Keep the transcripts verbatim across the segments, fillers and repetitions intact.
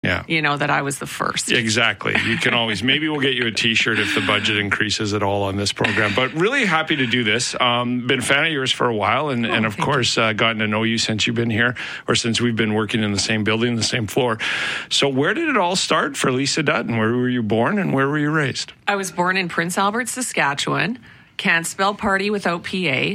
Yeah. You know, that I was the first. Exactly. You can always, maybe we'll get you a t-shirt if the budget increases at all on this program. But really happy to do this. Um, been a fan of yours for a while. And, oh, and of course, uh, gotten to know you since you've been here or since we've been working in the same building, the same floor. So where did it all start for Lisa Dutton? Where were you born and where were you raised? I was born in Prince Albert, Saskatchewan. Can't spell party without P A.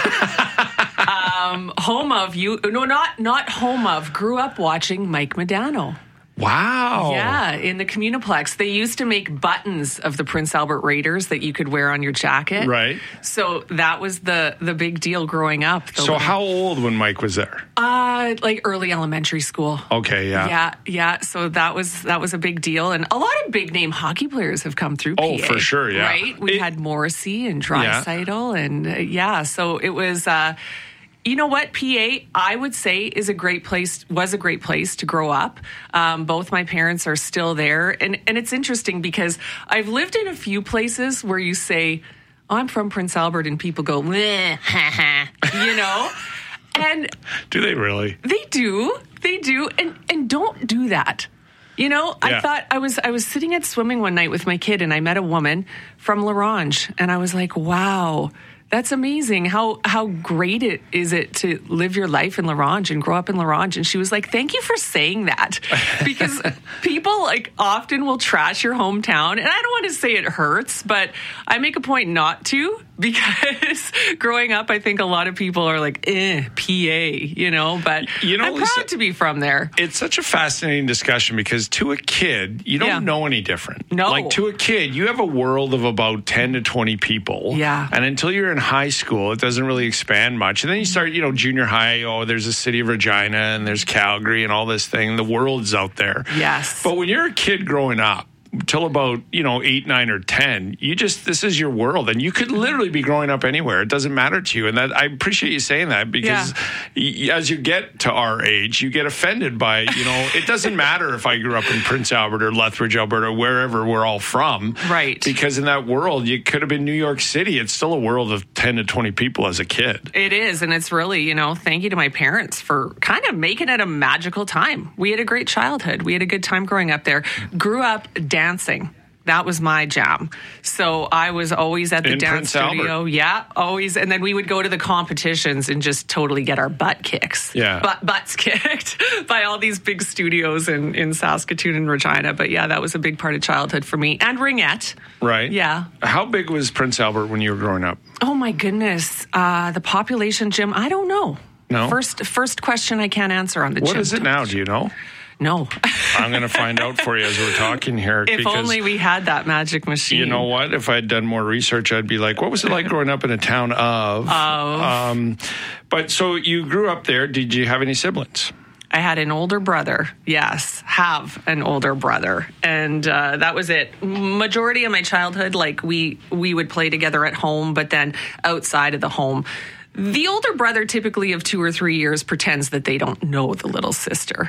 um, home of you. No, not, not home of. Grew up watching Mike Modano. Wow. Yeah, in the Communiplex. They used to make buttons of the Prince Albert Raiders that you could wear on your jacket. Right. So that was the the big deal growing up. So little, how old when Mike was there? Uh, like early elementary school. Okay, yeah. Yeah, yeah. So that was that was a big deal. And a lot of big name hockey players have come through Oh, P A, for sure, yeah. Right? We it, had Morrissey and Draisaitl yeah. and uh, yeah, so it was... Uh, You know what? P A, I would say, is a great place, was a great place to grow up. Um, both my parents are still there. And, and it's interesting because I've lived in a few places where you say, oh, I'm from Prince Albert, and people go, meh, ha, ha, you know? And do they really? They do. They do. And, and don't do that. You know, yeah. I thought I was I was sitting at swimming one night with my kid, and I met a woman from La Ronge, and I was like, wow. That's amazing. How how great it is it to live your life in La Ronge and grow up in La Ronge. And she was like, thank you for saying that. Because people like often will trash your hometown. And I don't want to say it hurts, but I make a point not to, because growing up, I think a lot of people are like, eh, P A, you know, but you know, I'm Lisa, proud to be from there. It's such a fascinating discussion because to a kid, you don't yeah. know any different. No. Like to a kid, you have a world of about ten to twenty people. Yeah. And until you're in high school, it doesn't really expand much. And then you start, you know, junior high, oh, there's a city of Regina and there's Calgary and all this thing. The world's out there. Yes. But when you're a kid growing up, till about, you know, eight, nine, or ten, you just, this is your world. And you could literally be growing up anywhere. It doesn't matter to you. And that I appreciate you saying that because yeah. y- as you get to our age, you get offended by, you know, it doesn't matter if I grew up in Prince Albert or Lethbridge, Alberta, wherever we're all from. Right. Because in that world, you could have been New York City. It's still a world of ten to twenty people as a kid. It is. And it's really, you know, thank you to my parents for kind of making it a magical time. We had a great childhood. We had a good time growing up there. Grew up dancing. That was my jam. So I was always at the in dance Prince studio. Albert. Yeah, always. And then we would go to the competitions and just totally get our butt kicks. Yeah. Butt, butts kicked by all these big studios in, in Saskatoon and Regina. But yeah, that was a big part of childhood for me. And Ringette. Right. Yeah. How big was Prince Albert when you were growing up? Oh, my goodness. Uh, the population, Jim, I don't know. No? First, first question I can't answer on the What Jim is it Talk. now? Do you know? No. I'm going to find out for you as we're talking here. If because, only we had that magic machine. You know what? If I'd done more research, I'd be like, what was it like growing up in a town of? Of. Um, but so you grew up there. Did you have any siblings? I had an older brother. Yes, have an older brother. And uh, that was it. Majority of my childhood, like we, we would play together at home, but then outside of the home. The older brother, typically of two or three years, pretends that they don't know the little sister.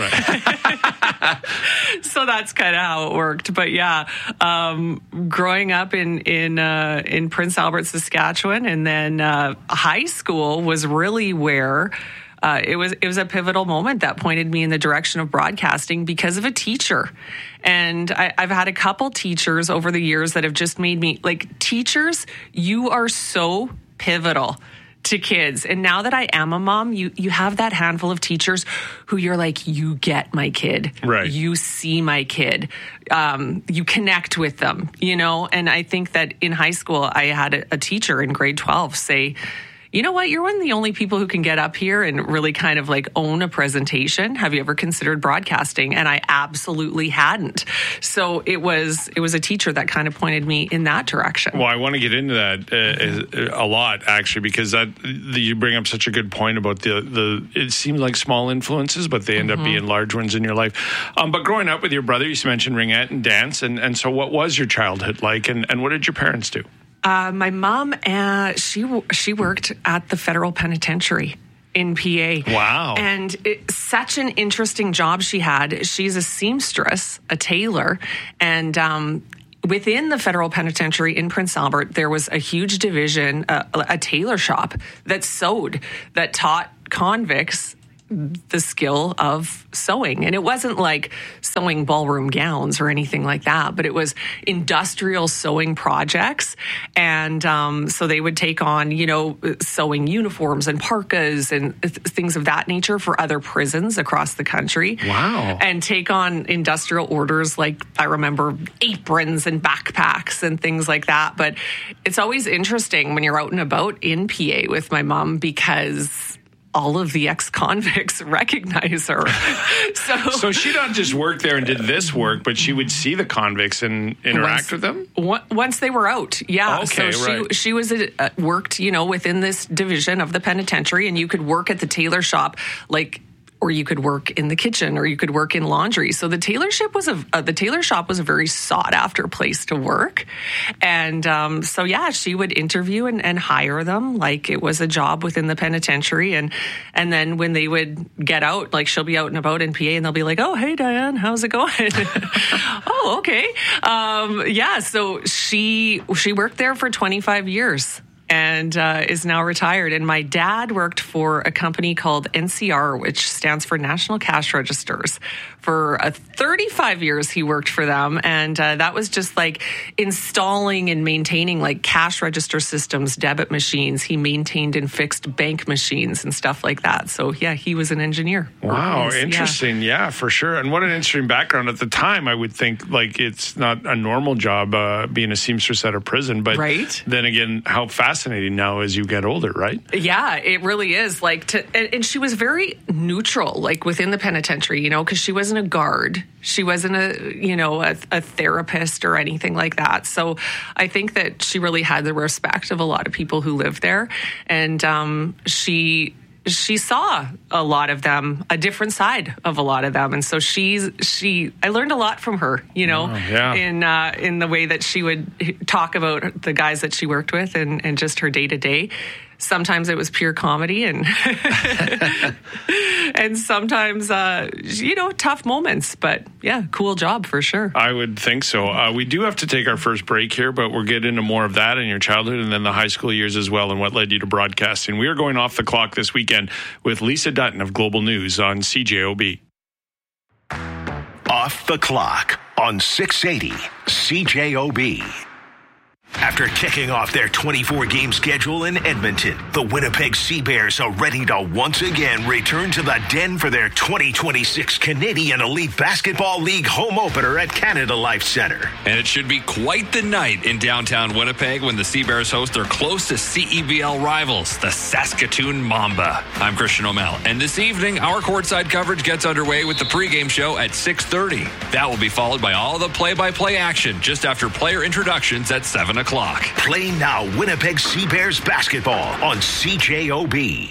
Right. So that's kind of how it worked. But yeah, um, growing up in in uh, in Prince Albert, Saskatchewan, and then uh, high school was really where uh, it was. It was a pivotal moment that pointed me in the direction of broadcasting because of a teacher. And I, I've had a couple teachers over the years that have just made me like teachers. You are so pivotal to kids. And now that I am a mom, you you have that handful of teachers who you're like, you get my kid. Right. You see my kid. Um, you connect with them, you know? And I think that in high school, I had a, a teacher in grade twelve say, you know what? You're one of the only people who can get up here and really kind of like own a presentation. Have you ever considered broadcasting? And I absolutely hadn't. So it was it was a teacher that kind of pointed me in that direction. Well, I want to get into that uh, mm-hmm. a lot, actually, because that you bring up such a good point about the, the it seems like small influences, but they end mm-hmm. up being large ones in your life. Um, but growing up with your brother, you mentioned ringette and dance. And, and so what was your childhood like? And, and what did your parents do? Uh, my mom, uh, she she worked at the federal penitentiary in P A. Wow. And it's such an interesting job she had. She's a seamstress, a tailor, and um, within the federal penitentiary in Prince Albert, there was a huge division, uh, a tailor shop that sewed, that taught convicts the skill of sewing. And it wasn't like sewing ballroom gowns or anything like that, but it was industrial sewing projects. And um, so they would take on, you know, sewing uniforms and parkas and th- things of that nature for other prisons across the country. Wow. And take on industrial orders like, I remember, aprons and backpacks and things like that. But it's always interesting when you're out and about in P A with my mom because all of the ex-convicts recognize her. so, so she not just worked there and did this work, but she would see the convicts and interact once, with them? Once they were out, yeah. Okay, so right. she, she was uh, worked, you know, within this division of the penitentiary, and you could work at the tailor shop, like, or you could work in the kitchen, or you could work in laundry. So the tailorship was a uh, the tailor shop was a very sought after place to work, and um, so yeah, she would interview and, and hire them like it was a job within the penitentiary, and and then when they would get out, like she'll be out and about in P A, and they'll be like, "Oh, hey Diane, how's it going?" Oh, okay, um, yeah. So she she worked there for twenty-five years. And uh, is now retired. And my dad worked for a company called N C R, which stands for National Cash Registers. For uh, thirty-five years, he worked for them. And uh, that was just like installing and maintaining like cash register systems, debit machines. He maintained and fixed bank machines and stuff like that. So, yeah, he was an engineer. Wow, was, interesting. Yeah. yeah, for sure. And what an interesting background. At the time, I would think like it's not a normal job uh, being a seamstress at a prison. But right. then again, how fascinating now as you get older, right? Yeah, it really is. Like, to, and, and she was very neutral, like within the penitentiary, you know, because she wasn't a guard. She wasn't a, you know, a, a therapist or anything like that. So I think that she really had the respect of a lot of people who lived there. And um, she... she saw a lot of them, a different side of a lot of them. And so she's, she, I learned a lot from her, you know, oh, yeah. in, uh, in the way that she would talk about the guys that she worked with and, and just her day to day. Sometimes it was pure comedy and, and sometimes, uh, you know, tough moments, but yeah, cool job for sure. I would think so. Uh, we do have to take our first break here, but we'll get into more of that in your childhood and then the high school years as well and what led you to broadcasting. We are going off the clock this weekend with Lisa Dutton of Global News on C J O B. Off the clock on six eighty C J O B. After kicking off their twenty-four game schedule in Edmonton, the Winnipeg Sea Bears are ready to once again return to the Den for their twenty twenty-six Canadian Elite Basketball League home opener at Canada Life Centre. And it should be quite the night in downtown Winnipeg when the Sea Bears host their closest C E B L rivals, the Saskatoon Mamba. I'm Christian O'Mell, and this evening, our courtside coverage gets underway with the pregame show at six thirty. That will be followed by all the play-by-play action just after player introductions at seven o'clock. Play now Winnipeg Sea Bears basketball on C J O B.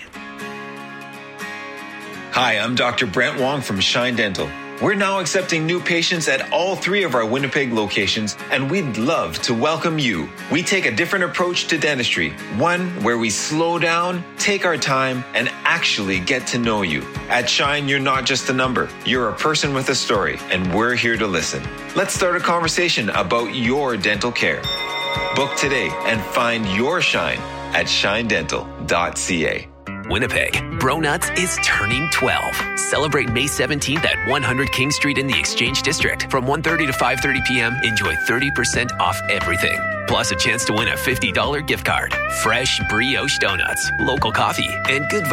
Hi, I'm Doctor Brent Wong from Shine Dental. We're now accepting new patients at all three of our Winnipeg locations, and we'd love to welcome you. We take a different approach to dentistry, one where we slow down, take our time, and actually get to know you. At Shine, you're not just a number. You're a person with a story, and we're here to listen. Let's start a conversation about your dental care. Book today and find your shine at shine dental dot c a. Winnipeg, Bronuts is turning twelve. Celebrate May seventeenth at one hundred King Street in the Exchange District. From one thirty to five thirty p.m., enjoy thirty percent off everything. Plus a chance to win a fifty dollars gift card, fresh brioche donuts, local coffee, and good vibes.